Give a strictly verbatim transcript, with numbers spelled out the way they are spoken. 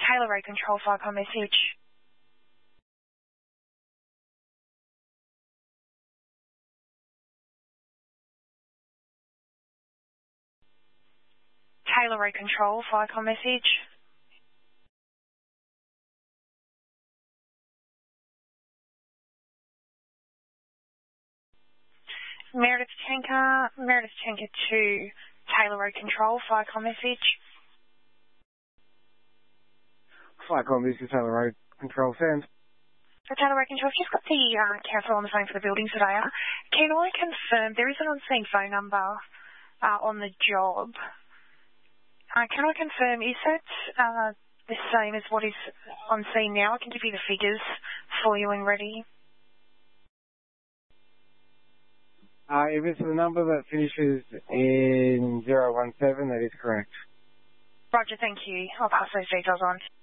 Taylor Road Control, Ficon message. Taylor Road Control, Ficon message. Meredith Tanker, Meredith Tanker to Taylor Road Control, Ficon message. Ficon, this is Taylor Road Control, Sam. For Taylor Road Control, I've just got the uh, council on the phone for the building surveyor. Can I confirm there is an on-scene phone number uh, on the job? Uh, can I confirm, is that uh, the same as what is on scene now? I can give you the figures for you when ready. Uh, if it's the number that finishes in zero one seven, that is correct. Roger, thank you. I'll pass those details on.